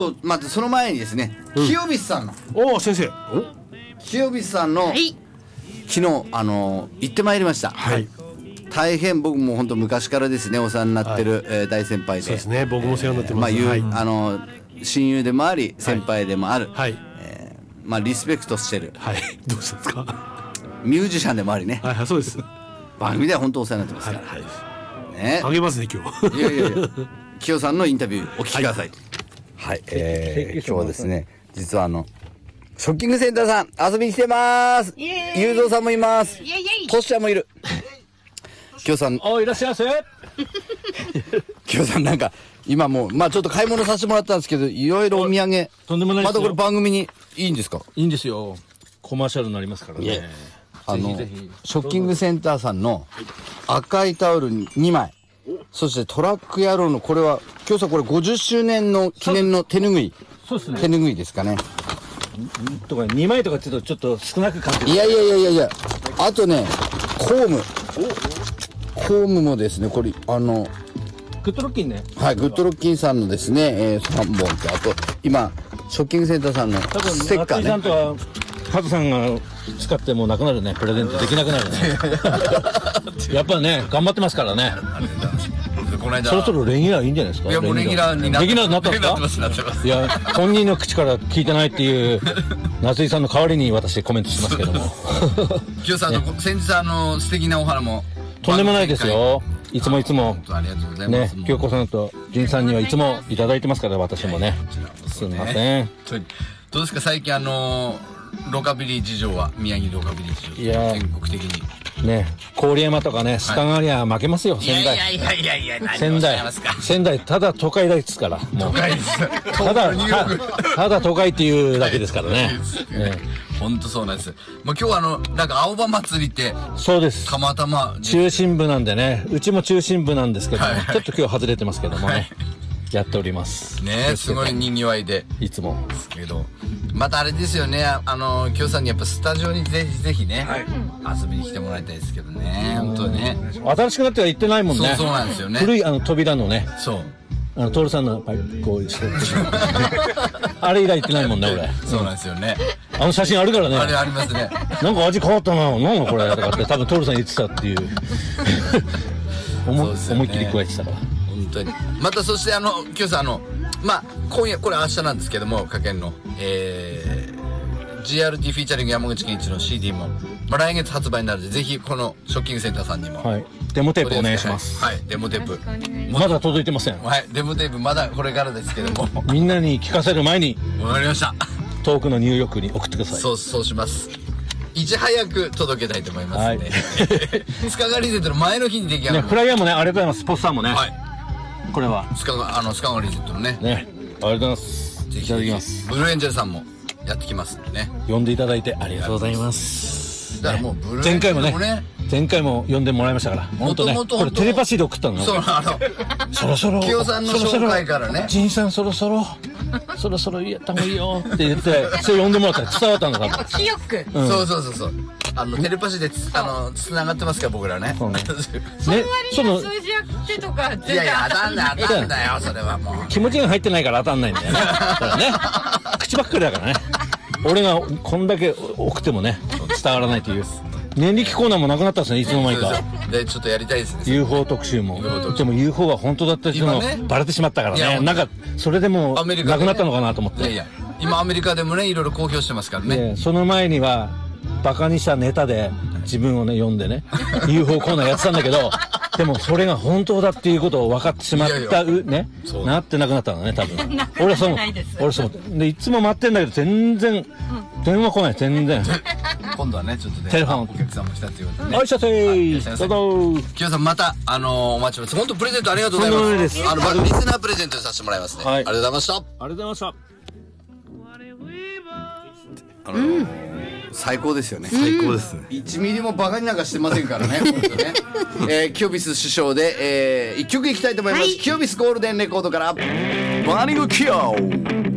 まずその前にですね、清光さんのおお先生。 清光さんの、 はい。 昨日行ってまいりました。 はい。 大変僕も本当昔からですねお世話になってる、大先輩で。 そうですね。僕もお世話になってます。 はい、 は親友でもあり先輩でもある、 はい。 リスペクトしてるはい。どうしたんですか。 ミュージシャンでもありね、 はいはいそうです。 番組では本当お世話になってますはいから、 はい。 ね。 あげますね今日。 いやいやいや清さんのインタビューお聞きください。はい、今日はですね実はショッキングセンターさん遊びに来てます。 イエーイ。 ゆうぞうさんもいます。 イエイイエイ。 トシちゃんもいる。清さん、 いらっしゃいませ。 清さんなんか今もうちょっと買い物させてもらったんですけど、いろいろお土産。 とんでもないですよ。 またこれ番組にいいんですか。 いいんですよ。コマーシャルになりますからね。ぜひぜひショッキングセンターさんの赤いタオル2枚、そしてトラック野郎のこれは清さんこれ50周年の記念の手ぬぐい。 そうですね。 手ぬぐいですかね。 とか2枚とかちょっと少なく感じる。 いやあとねコームもですねこれグッドロッキンね。 はい、グッドロッキンさんのですね、3本とあと今ショッキングセンターさんの多分ステッカ松井さんーね。 とはカズさんが使ってもうなくなるね。プレゼントできなくなるね。やっぱりね頑張ってますからね。 この間そろそろレギュラーいいんじゃないですか。 いやもうレギュラーになレギュラーになったんですか。 なってますいや本人の口から聞いてないっていう夏井さんの代わりに私コメントしますけども。 清さん先日素敵なお花もとんでもないですよ。いつも本当ありがとうございまねす。、 京子さんと仁さんにはいつもいただいてますから私もね。すみません。 どうですか最近ロカビリー事情は宮城ロカビリー事情いや全国的にね、郡山とかね、須賀川には負けますよ、仙台。 いや仙台、ただ都会ですから。もう都会ですただ都会っていうだけですからね。 本当そうなんです。もう今日はなんか青葉祭りってそうです。 釜玉中心部なんでね、うちも中心部なんですけども、 はいはいちょっと今日外れてますけどもね、 はいやっております。 ねすごいにぎわいでいつも。 ですけど、またあれですよね、京さんにやっぱスタジオにぜひね、遊びに来てもらいたいですけどね、本当ね。 新しくなっては行ってないもんね。 そうなんですよね。 古い扉のね、 そう徹さんのパイプこうしてあれ以来行ってないもんね、俺。 そうなんですよね。 写真あるからね。 あれありますね。 なんか味変わったな、なんだこれとかって多分徹さん言ってたっていう思いっきり加えてたから。 本当に。またそして京さん今夜これ明日なんですけども、かけんのGRT フィーチャリング山口健一の CD も来月発売になるので、ぜひこのショッキングセンターさんにもデモテープお願いします。 はい、デモテープまだ届いてません。 はい、デモテープまだこれからですけども、 みんなに聞かせる前にわかりました。 遠くのニューヨークに送ってください。 そうします。いち早く届けたいと思いますね。 はいスカガリゼットの前の日に出来上がるフライヤーもね、ありがとうございます。ポスターもね、 はい、 これはスカガリゼットのね、 ありがとうございます。いただきます。 ブルーエンジェルさんもやってきますんでね。 呼んでいただいてありがとうございます。 だからもうブルーエンジェルもね、 前回も呼んでもらいましたから、本当ね、これテレパシーで送ったの。 そうそろそろ清さんの紹介からね、 仁さんそろそろやった方がいいよって言って、それ呼んでもらったら伝わったの多分。 強く。 そうテレパシーでつながってますから僕らね。 その割に数字やってとかいや当たんだよそれはもう。 気持ちが入ってないから当たんないんだよね。だからね、口ばっかりだからね。俺がこんだけ送ってもね伝わらないという。年力コーナーもなくなったんですね、いつの間にか。 でちょっとやりたいですね。 UFO 特集も。でも UFO は本当だったっていうのバレてしまったからね。なんかそれでもなくなったのかなと思って。 いや今アメリカでもねいろいろ公表してますからね。 その前にはバカにしたネタで自分をね読んでね UFO コーナーやってたんだけど、でもそれが本当だっていうことを分かってしまったね、なってなくなったのね多分。俺はそうでいつも待ってんだけど全然電話来ない。全然今度はねちょっとねテレフォンお客さんも来たっていうことでね。 おいしゃせーどうぞ。 清さんまたお待ちしてます。本当プレゼントありがとうございます。リスナープレゼントさせてもらいますね。ありがとうございました。 ありがとうございました。 最高ですよね。 最高ですね。 1ミリもバカになんかしてませんからね。本当ね。清光師匠で1曲いきたいと思います。清光ゴールデンレコードからバーニングキヨー。